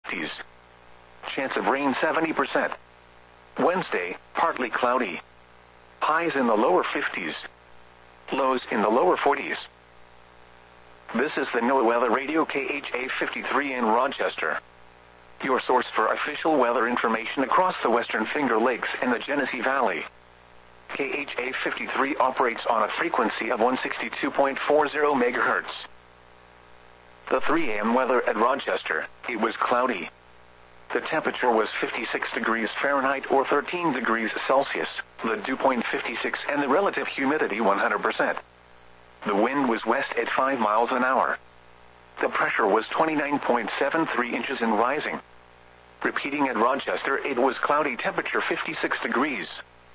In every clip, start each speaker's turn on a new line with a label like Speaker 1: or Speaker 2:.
Speaker 1: 50s. Chance of rain 70%. Wednesday, partly cloudy. Highs in the lower 50s. Lows in the lower 40s. This is the NOAA Weather Radio KHA 53 in Rochester, your source for official weather information across the Western Finger Lakes and the Genesee Valley. KHA 53 operates on a frequency of 162.40 MHz. The 3 a.m. weather at Rochester, it was cloudy. The temperature was 56 degrees Fahrenheit or 13 degrees Celsius, the dew point 56 and the relative humidity 100%. The wind was west at 5 miles an hour. The pressure was 29.73 inches and rising. Repeating at Rochester, it was cloudy, temperature 56 degrees.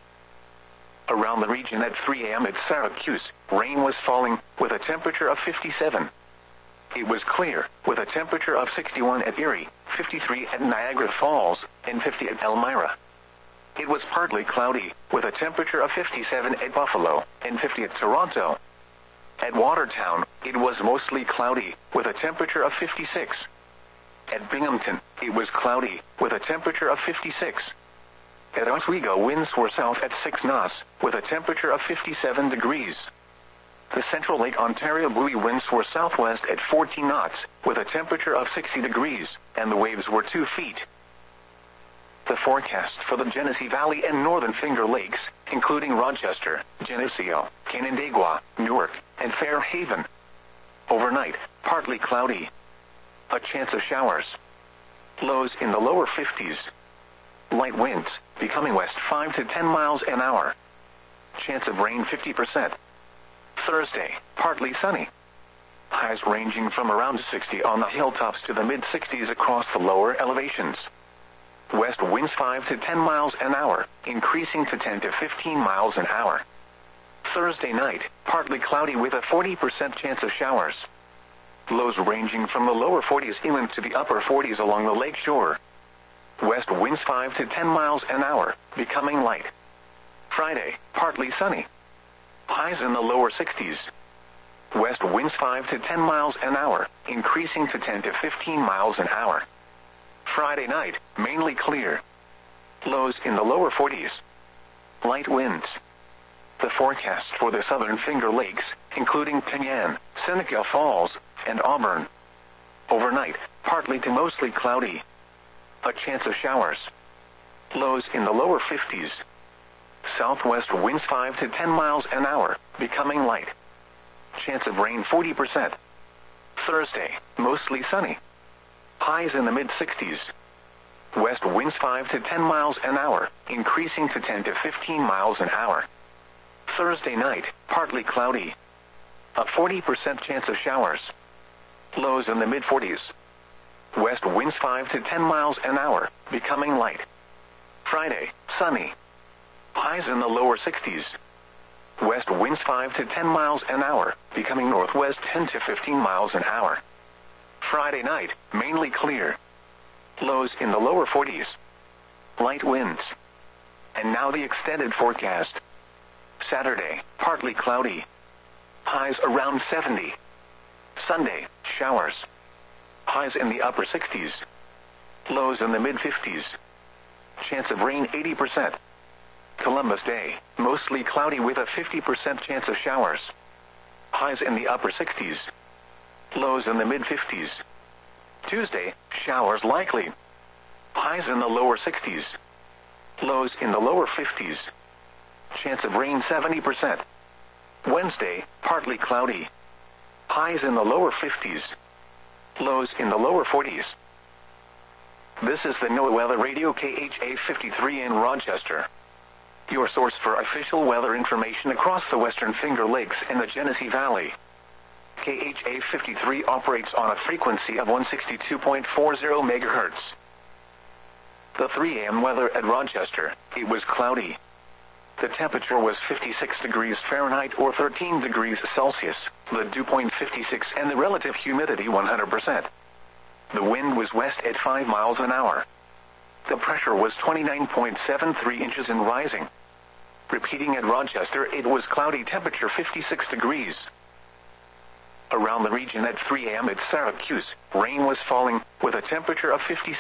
Speaker 1: Around the region at 3 a.m. at Syracuse, rain was falling with a temperature of 57. It was clear, with a temperature of 61 at Erie, 53 at Niagara Falls, and 50 at Elmira. It was partly cloudy, with a temperature of 57 at Buffalo, and 50 at Toronto. At Watertown, it was mostly cloudy, with a temperature of 56. At Binghamton, it was cloudy, with a temperature of 56. At Oswego, winds were south at 6 knots, with a temperature of 57 degrees. The Central Lake Ontario buoy winds were southwest at 14 knots, with a temperature of 60 degrees, and the waves were 2 feet. The forecast for the Genesee Valley and Northern Finger Lakes, including Rochester, Geneseo, Canandaigua, Newark, and Fairhaven. Overnight, partly cloudy. A chance of showers. Lows in the lower 50s. Light winds, becoming west 5 to 10 miles an hour. Chance of rain 50%. Thursday, partly sunny. Highs ranging from around 60 on the hilltops to the mid-60s across the lower elevations. West winds 5 to 10 miles an hour, increasing to 10 to 15 miles an hour. Thursday night, partly cloudy with a 40% chance of showers. Lows ranging from the lower 40s inland to the upper 40s along the lake shore. West winds 5 to 10 miles an hour, becoming light. Friday, partly sunny. Highs in the lower 60s. West winds 5 to 10 miles an hour, increasing to 10 to 15 miles an hour. Friday night, mainly clear. Lows in the lower 40s. Light winds. The forecast for the Southern Finger Lakes, including Penyan, Seneca Falls, and Auburn. Overnight, partly to mostly cloudy. A chance of showers. Lows in the lower 50s. Southwest winds 5 to 10 miles an hour, becoming light. Chance of rain 40%. Thursday, mostly sunny. Highs in the mid-60s. West winds 5 to 10 miles an hour, increasing to 10 to 15 miles an hour. Thursday night, partly cloudy. A 40% chance of showers. Lows in the mid-40s. West winds 5 to 10 miles an hour, becoming light. Friday, sunny. Highs in the lower 60s. West winds 5 to 10 miles an hour, becoming northwest 10 to 15 miles an hour. Friday night, mainly clear. Lows in the lower 40s. Light winds. And now the extended forecast. Saturday, partly cloudy. Highs around 70. Sunday, showers. Highs in the upper 60s. Lows in the mid-50s. Chance of rain 80%. Columbus Day, mostly cloudy with a 50% chance of showers. Highs in the upper 60s. Lows in the mid-50s. Tuesday, showers likely. Highs in the lower 60s. Lows in the lower 50s. Chance of rain 70%. Wednesday, partly cloudy. Highs in the lower 50s. Lows in the lower 40s. This is the NOAA Weather Radio KHA 53 in Rochester, your source for official weather information across the Western Finger Lakes and the Genesee Valley. KHA 53 operates on a frequency of 162.40 MHz. The 3 a.m. weather at Rochester, it was cloudy. The temperature was 56 degrees Fahrenheit or 13 degrees Celsius, the dew point 56 and the relative humidity 100%. The wind was west at 5 miles an hour. The pressure was 29.73 inches and rising. Repeating at Rochester, it was cloudy, temperature 56 degrees. Around the region at 3 a.m. at Syracuse, rain was falling with a temperature of 56